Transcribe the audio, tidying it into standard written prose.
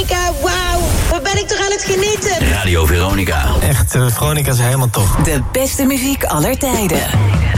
Veronica, wauw. Wat ben ik toch aan het genieten. Radio Veronica. Echt, Veronica is helemaal top. De beste muziek aller tijden.